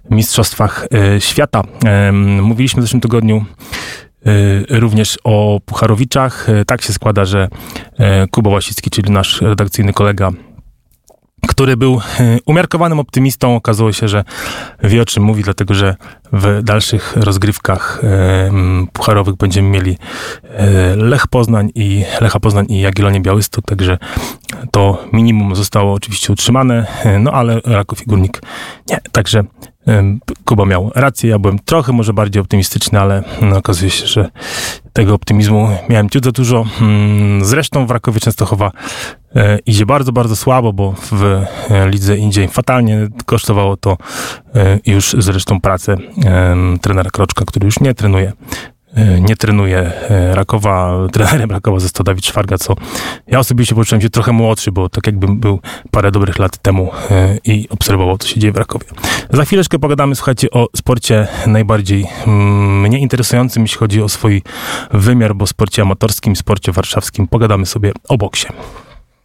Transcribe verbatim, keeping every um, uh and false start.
mistrzostwach świata. Mówiliśmy w zeszłym tygodniu również o Pucharowiczach. Tak się składa, że Kuba Łasicki, czyli nasz redakcyjny kolega, który był umiarkowanym optymistą, okazało się, że wie, o czym mówi, dlatego że w dalszych rozgrywkach pucharowych będziemy mieli Lech Poznań i Lecha Poznań i Jagiellonię Białystok, także to minimum zostało oczywiście utrzymane, no ale Raków i Górnik nie, także Kuba miał rację, ja byłem trochę może bardziej optymistyczny, ale no, okazuje się, że tego optymizmu miałem ciut za dużo. Zresztą w Rakowie Częstochowa e, idzie bardzo, bardzo słabo, bo w e, lidze indziej fatalnie kosztowało to e, już zresztą pracę e, trenera Kroczka, który już nie trenuje. Nie trenuje Rakowa, trenerem Rakowa został Dawid Szwarga, co ja osobiście poczułem się trochę młodszy, bo tak jakbym był parę dobrych lat temu i obserwował, co się dzieje w Rakowie. Za chwileczkę pogadamy, słuchajcie, o sporcie najbardziej mnie interesującym, jeśli chodzi o swój wymiar, bo sporcie amatorskim, sporcie warszawskim. Pogadamy sobie o boksie.